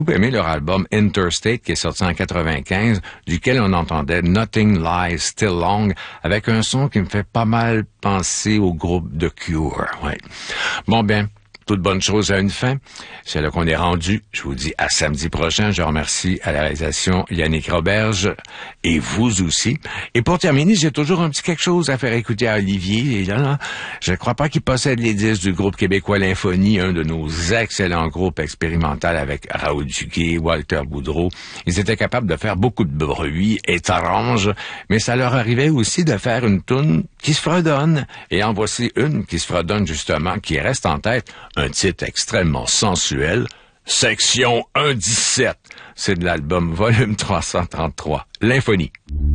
aimé leur album Interstate qui est sorti en 95, duquel on entendait Nothing Lies Still Long avec un son qui me fait pas mal penser au groupe The Cure. Ouais. Bon ben, toute bonne chose a une fin. C'est là qu'on est rendu. Je vous dis à samedi prochain. Je remercie à la réalisation Yannick Roberge et vous aussi. Et pour terminer, j'ai toujours un petit quelque chose à faire écouter à Olivier. Et là, je ne crois pas qu'il possède les disques du groupe québécois L'Infonie, un de nos excellents groupes expérimentaux avec Raoul Duguay, Walter Boudreau. Ils étaient capables de faire beaucoup de bruit étrange, mais ça leur arrivait aussi de faire une toune qui se fredonne. Et en voici une qui se fredonne justement, qui reste en tête. Un titre extrêmement sensuel, Section 117. C'est de l'album Volume 333, L'Infonie.